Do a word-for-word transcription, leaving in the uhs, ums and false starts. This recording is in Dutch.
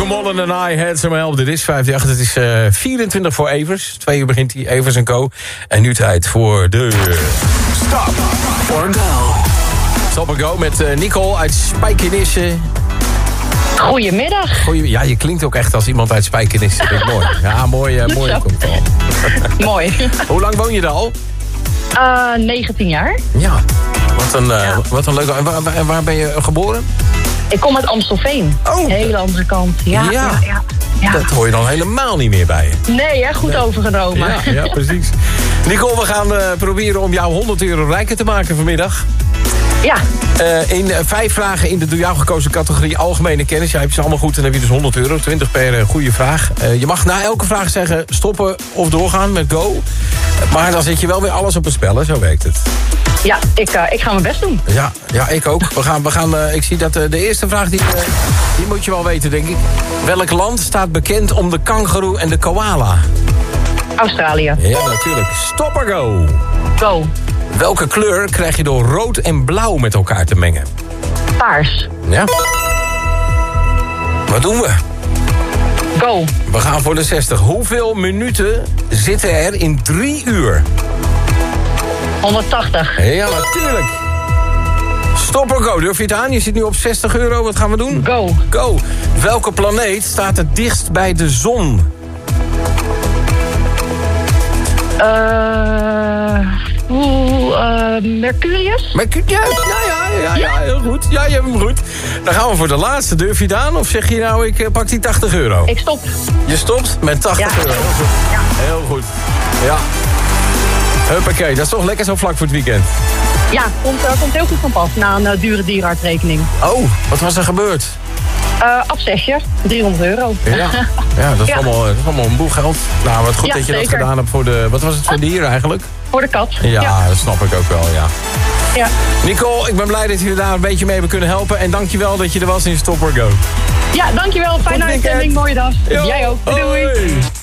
Mullen en I Had Some Help. Dit is vijfenvijftig. Het is uh, vierentwintig voor Evers. Twee uur begint hij, Evers en Co. En nu tijd voor de... Stop or Go. Stop or Go met uh, Nicole uit Spijkenisse. Goedemiddag. Goeie, ja, je klinkt ook echt als iemand uit Spijkenisse. Dat vind ik mooi. Ja, mooi, uh, mooi komt het al. Mooi. Hoe lang woon je er al? Uh, negentien jaar. Ja. Wat een, uh, ja. wat een leuke... En waar, waar, waar ben je geboren? Ik kom uit Amstelveen. Oh. Hele andere kant. Ja, ja. ja, ja, ja. Dat hoor je dan helemaal niet meer bij je. Nee, hè? Goed nee. overgenomen. Ja, ja, precies. Nicole, we gaan uh, proberen om jou honderd euro rijker te maken vanmiddag. Ja. Uh, in uh, vijf vragen in de door jou gekozen categorie algemene kennis. Ja, heb je ze allemaal goed, dan heb je dus honderd euro. twintig per uh, goede vraag. Uh, je mag na elke vraag zeggen stoppen of doorgaan met go. Uh, maar dan zet je wel weer alles op het spel, hè? Zo werkt het. Ja, ik, uh, ik ga mijn best doen. Ja, ja ik ook. We gaan, we gaan, uh, ik zie dat uh, de eerste vraag, die, uh, die moet je wel weten, denk ik. Welk land staat bekend om de kangoeroe en de koala? Australië. Ja, natuurlijk. Stop or go. Go. Welke kleur krijg je door rood en blauw met elkaar te mengen? Paars. Ja. Wat doen we? Go. We gaan voor de zestig. Hoeveel minuten zitten er in drie uur? honderdtachtig. Ja, natuurlijk. Stop or go. Durf je het aan? Je zit nu op zestig euro. Wat gaan we doen? Go. Go. Welke planeet staat het dichtst bij de zon? Uh, uh, Mercurius? Mercurius? Ja, ja, ja, ja, heel goed. Ja, je hebt hem goed. Dan gaan we voor de laatste. Durf je het aan? Of zeg je nou, ik uh, pak die tachtig euro? Ik stop. Je stopt met tachtig ja. euro. Heel goed. Ja. Heel goed. Ja. Huppakee, dat is toch lekker zo vlak voor het weekend. Ja, komt, uh, komt heel goed van pas na een uh, dure dierenartsrekening. Oh, wat was er gebeurd? Uh, abscesje, driehonderd euro. Ja, ja, dat, is ja. Allemaal, dat is allemaal een boel geld. Nou, wat goed ja, dat je zeker. dat gedaan hebt voor de... Wat was het voor dier eigenlijk? Voor de kat. Ja, ja, dat snap ik ook wel, ja. ja. Nicole, ik ben blij dat je daar een beetje mee hebben kunnen helpen. En dankjewel dat je er was in Stop or Go. Ja, dankjewel. Fijne uitzending, mooie dag. Jo. Jij ook. Doei. Hoi.